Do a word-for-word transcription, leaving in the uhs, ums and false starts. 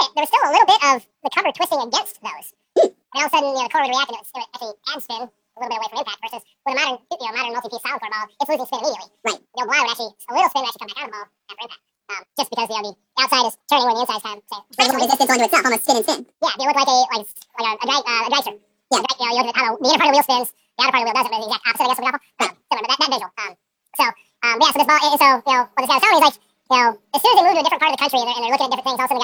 it, there was still a little bit of the cover twisting against those. And all of a sudden, you know, the core would react and it would, it would actually add spin a little bit away from impact versus with a modern, you know, modern multi-piece silent core ball, it's losing spin immediately. Right. The old Y would actually, a little spin would actually come back out of the ball after impact. Um, just because you know, the outside is turning when the inside is kind of, say, Like a little resistance onto itself, almost spin and spin. yeah, they look like a, like, like a, a, dry, uh, a dryster. Yeah. A dry, you know, you look at how the inner part of the wheel spins, the outer part of the wheel doesn't, but it's the exact opposite, I guess, of the golf ball. Um, similar, but that, that visual. Um, so, um, yeah, so this ball, so, you know, what this guy was telling me is like, you know, as soon as they move to a different part of the country and they're, and they're looking at different things, all of a sudden